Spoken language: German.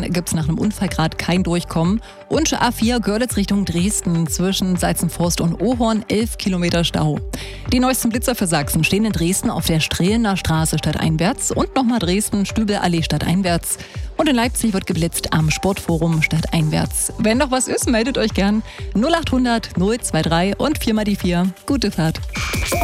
gibt es nach einem Unfall gerade kein Durchkommen. Und A4 Görlitz Richtung Dresden zwischen Seizenforst und Ohorn 11 Kilometer Stau. Die neuesten Blitzer für Sachsen stehen in Dresden auf der Strehlener Straße stadteinwärts und nochmal Dresden Stübelallee stadteinwärts. Und in Leipzig wird geblitzt am Sportforum stadteinwärts. Wenn noch was ist, meldet euch gern 0800 023 und 4 mal die 4. Gute Fahrt.